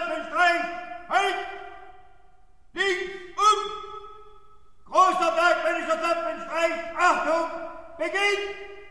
Zapfenstreich! Halt! Links und! Großer bergmännischer Zapfenstreich! Achtung! Beginnt!